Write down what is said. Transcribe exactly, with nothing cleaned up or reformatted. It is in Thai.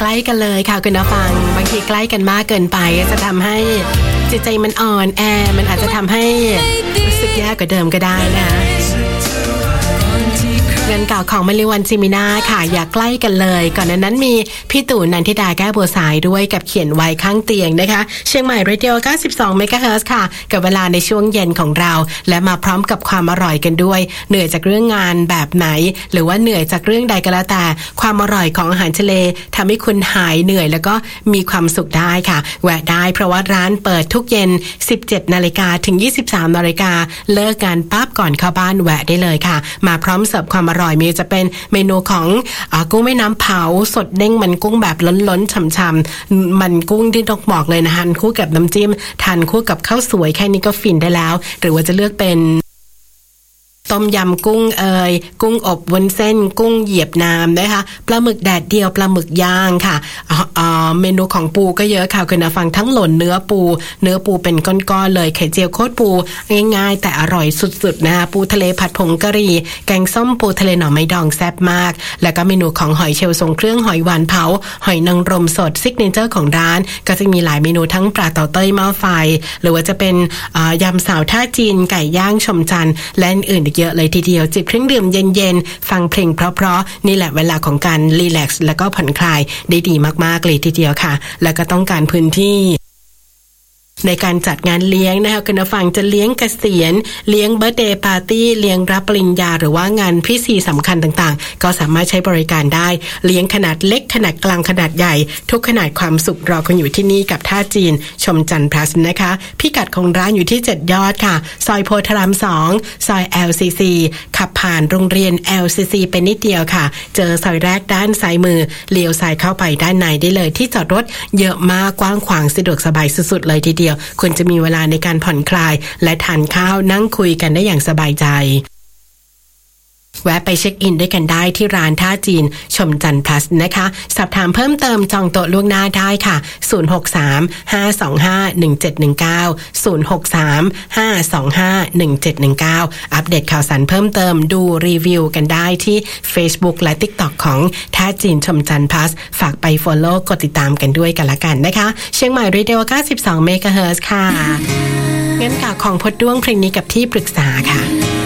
ล้กันเลยค่ะคุณผู้ฟังบางทีใกล้กันมากเกินไปจะทำให้จิตใจมันอ่อนแอมันอาจจะทำให้รู้สึกแย่กว่าเดิมก็ได้นะคะเงินเก่าของมะลิวันจิมินาค่ะอย่าใกล้กันเลยก่อนนั้นมีพี่ตู่นันทิดาแก้วบัวสายด้วยกับเขียนไว้ข้างเตียงนะคะเชียงใหม่เรดิโอ เก้าสิบสอง เมกะเฮิรตซ์ ค่ะกับเวลาในช่วงเย็นของเราและมาพร้อมกับความอร่อยกันด้วยเหนื่อยจากเรื่องงานแบบไหนหรือว่าเหนื่อยจากเรื่องใดก็แล้วแต่ความอร่อยของอาหารทะเลทำให้คุณหายเหนื่อยแล้วก็มีความสุขได้ค่ะแวะได้เพราะว่าร้านเปิดทุกเย็น สิบเจ็ดนาฬิกา ถึง ยี่สิบสามนาฬิกาเลิกงานปั๊บก่อนเข้าบ้านแวะได้เลยค่ะมาพร้อมเสิร์ฟความอร่อยมีจะเป็นเมนูของอ่ากุ้งแม่น้ำเผาสดเด้งมันกุ้งแบบล้นๆฉ่ำๆมันกุ้งที่ต้องบอกเลยนะทานคู่กับน้ำจิ้มทานคู่กับข้าวสวยแค่นี้ก็ฟินได้แล้วหรือว่าจะเลือกเป็นต้มยำกุ้งเอยกุ้งอบวุ้นเส้นกุ้งเหยียบน้ำนะคะปลาหมึกแดดเดียวปลาหมึกย่างค่ะเมนูของปูก็เยอะค่ะคุณผู้ฟังทั้งหล่นเนื้อปูเนื้อปูเป็นก้อนๆเลยไข่เจียวโคตรปูง่ายๆแต่อร่อยสุดๆนะคะปูทะเลผัดผงกะหรี่แกงส้มปูทะเลหน่อไม้ดองแซ่บมากแล้วก็เมนูของหอยเชลล์ทรงเครื่องหอยหวานเผาหอยนางรมสดซิกเนเจอร์ของร้านก็จะมีหลายเมนูทั้งปลาเต่าเต้ยหม้อไฟหรือว่าจะเป็นยำสาวท่าจีนไก่ย่างชมจันทร์และอื่นๆเยอะเลยทีเดียวจิบเครื่องดื่มเย็นๆฟังเพลงเพราะๆนี่แหละเวลาของการรีแลกซ์แล้วก็ผ่อนคลายได้ดีมากๆเลยทีเดียวค่ะแล้วก็ต้องการพื้นที่ในการจัดงานเลี้ยงนะคะคุณผู้ฟังจะเลี้ยงเกษียณเลี้ยงเบิร์ธเดย์ปาร์ตี้เลี้ยงรับปริญญาหรือว่างานพิธีสำคัญต่างๆก็สามารถใช้บริการได้เลี้ยงขนาดเล็กขนาดกลางขนาดใหญ่ทุกขนาดความสุขรอคุณอยู่ที่นี่กับท่าจีนชมจันทร์ plus นะคะพิกัดของร้านอยู่ที่เจ็ดยอดค่ะซอยโพธารามสองซอย แอล ซี ซี ขับผ่านโรงเรียน แอล ซี ซี เป็นนิดเดียวค่ะเจอซอยแรกด้านซ้ายมือเลี้ยวซ้ายเข้าไปด้านในได้เลยที่จอดรถเยอะมากกว้างขวางสะดวกสบายสุดๆเลยทีเดียวคุณจะมีเวลาในการผ่อนคลายและทานข้าวนั่งคุยกันได้อย่างสบายใจแวะไปเช็คอินด้วยกันได้ที่ร้านท่าจีนชมจันทร์ plus นะคะสอบถามเพิ่มเติมจองโต๊ะล่วงหน้าได้ค่ะศูนย์ หก สาม ห้า สอง ห้า หนึ่ง เจ็ด หนึ่ง เก้า ศูนย์ หก สาม ห้า สอง ห้า หนึ่ง เจ็ด หนึ่ง เก้าอัปเดตข่าวสารเพิ่มเติมดูรีวิวกันได้ที่ Facebook และ TikTok ของท่าจีนชมจันทร์ plus ฝากไป follow กดติดตามกันด้วยกันละกันนะคะเชียงใหม่เรดิโอ เก้าสิบสอง เมกะเฮิรตซ์ ค่ะงั้นกะของพดด้วงเพลงนี้กับที่ปรึกษาค่ะ